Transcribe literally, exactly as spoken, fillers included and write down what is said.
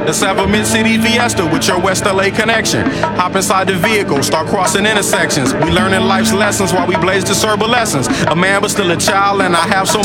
Let's have a mid-city fiesta with your West L A connection. Hop inside the vehicle, start crossing intersections. We learning life's lessons while we blaze the lessons. A man but still a child, and I have so